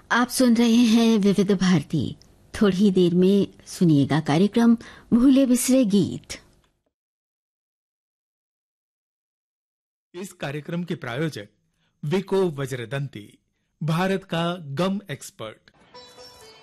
आप सुन रहे हैं विविध भारती। थोड़ी देर में सुनिएगा कार्यक्रम भूले बिसरे गीत। इस कार्यक्रम के प्रायोजक विको वज्रदंती, भारत का गम एक्सपर्ट।